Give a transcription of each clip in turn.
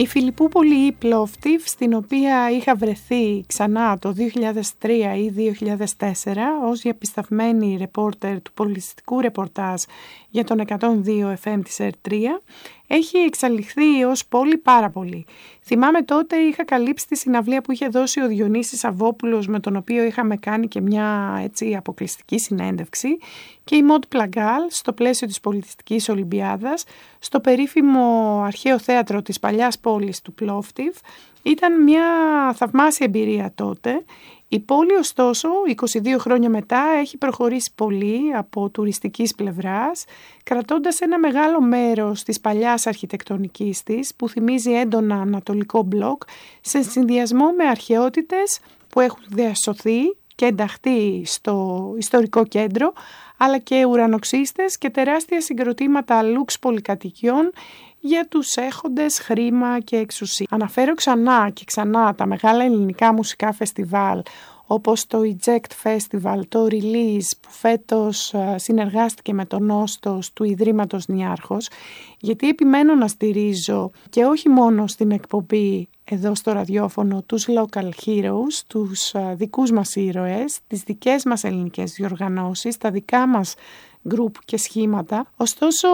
Η Φιλιππούπολη ή Πλόφτιβ, στην οποία είχα βρεθεί ξανά το 2003 ή 2004 ως διαπιστευμένη ρεπόρτερ του πολιτιστικού ρεπορτάζ για τον 102 FM της ΕΡΤ3, έχει εξελιχθεί ως πόλη πάρα πολύ. Θυμάμαι τότε είχα καλύψει τη συναυλία που είχε δώσει ο Διονύσης Σαββόπουλος, με τον οποίο είχαμε κάνει και μια έτσι αποκλειστική συνέντευξη, και η Μοντ Πλαγκάλ στο πλαίσιο της Πολιτιστικής Ολυμπιάδας στο περίφημο αρχαίο θέατρο της παλιάς πόλης του Πλόφτιβ. Ήταν μια θαυμάσια εμπειρία τότε. Η πόλη ωστόσο 22 χρόνια μετά έχει προχωρήσει πολύ από τουριστικής πλευράς, κρατώντας ένα μεγάλο μέρος της παλιάς αρχιτεκτονικής της που θυμίζει έντονα ανατολικό μπλοκ, σε συνδυασμό με αρχαιότητες που έχουν διασωθεί και ενταχθεί στο ιστορικό κέντρο, αλλά και ουρανοξύστες και τεράστια συγκροτήματα λουξ πολυκατοικιών για τους έχοντες χρήμα και εξουσία. Αναφέρω ξανά και ξανά τα μεγάλα ελληνικά μουσικά φεστιβάλ, όπως το Eject Festival, το Release που φέτος συνεργάστηκε με τον Όστος του Ιδρύματος Νιάρχος, γιατί επιμένω να στηρίζω και όχι μόνο στην εκπομπή εδώ στο ραδιόφωνο τους local heroes, τους δικούς μας ήρωες, τις δικές μας ελληνικές διοργανώσεις, τα δικά μας γκρουπ και σχήματα. Ωστόσο,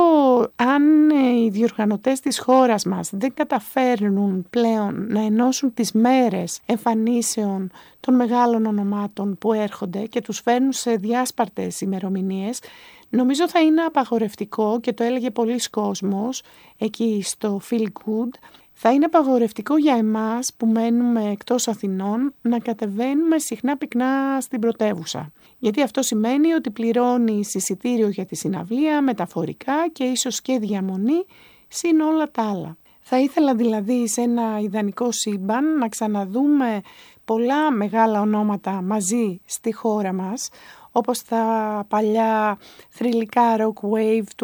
αν οι διοργανωτές της χώρας μας δεν καταφέρνουν πλέον να ενώσουν τις μέρες εμφανίσεων των μεγάλων ονομάτων που έρχονται και τους φέρνουν σε διάσπαρτες ημερομηνίες, νομίζω θα είναι απαγορευτικό, και το έλεγε πολλοί κόσμος εκεί στο Feel Good, θα είναι απαγορευτικό για εμάς που μένουμε εκτός Αθηνών να κατεβαίνουμε συχνά πυκνά στην πρωτεύουσα. Γιατί αυτό σημαίνει ότι πληρώνεις εισιτήριο για τη συναυλία, μεταφορικά και ίσως και διαμονή, συν όλα τα άλλα. Θα ήθελα δηλαδή σε ένα ιδανικό σύμπαν να ξαναδούμε πολλά μεγάλα ονόματα μαζί στη χώρα μας, όπως τα παλιά θρυλικά rock wave του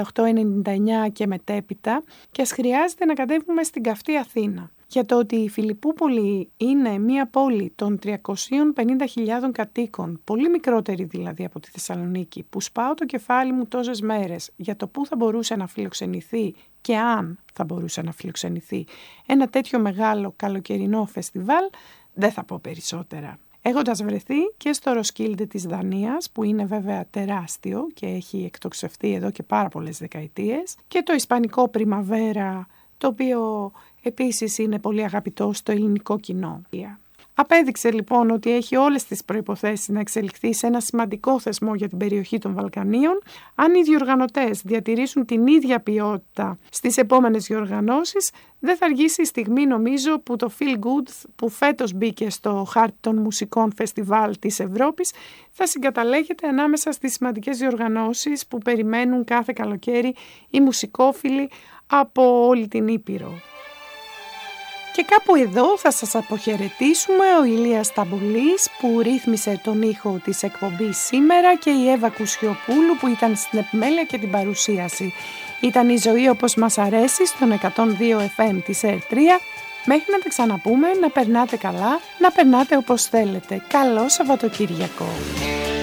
98-99 και μετέπειτα, και ας χρειάζεται να κατέβουμε στην καυτή Αθήνα. Για το ότι η Φιλιππούπολη είναι μια πόλη των 350.000 κατοίκων, πολύ μικρότερη δηλαδή από τη Θεσσαλονίκη, που σπάω το κεφάλι μου τόσες μέρες για το πού θα μπορούσε να φιλοξενηθεί και αν θα μπορούσε να φιλοξενηθεί ένα τέτοιο μεγάλο καλοκαιρινό φεστιβάλ, δεν θα πω περισσότερα. Έχοντας βρεθεί και στο Ροσκίλντε της Δανίας, που είναι βέβαια τεράστιο και έχει εκτοξευτεί εδώ και πάρα πολλές δεκαετίες, και το ισπανικό Πριμαβέρα, το οποίο επίσης είναι πολύ αγαπητό στο ελληνικό κοινό. Απέδειξε λοιπόν ότι έχει όλες τις προϋποθέσεις να εξελιχθεί σε ένα σημαντικό θεσμό για την περιοχή των Βαλκανίων, αν οι διοργανωτές διατηρήσουν την ίδια ποιότητα στις επόμενες διοργανώσεις. Δεν θα αργήσει η στιγμή, νομίζω, που το Feel Good, που φέτος μπήκε στο χάρτη των μουσικών φεστιβάλ της Ευρώπης, θα συγκαταλέγεται ανάμεσα στις σημαντικές διοργανώσεις που περιμένουν κάθε καλοκαίρι οι μουσικόφιλοι από όλη την Ήπειρο. Και κάπου εδώ θα σας αποχαιρετήσουμε, ο Ηλίας Ταμπουλής που ρύθμισε τον ήχο της εκπομπής σήμερα, και η Εύα Κουσιοπούλου που ήταν στην επιμέλεια και την παρουσίαση. Ήταν η ζωή όπως μας αρέσει στον 102 FM της ΕΡΤ3. Μέχρι να τα ξαναπούμε, να περνάτε καλά, να περνάτε όπως θέλετε. Καλό Σαββατοκύριακο!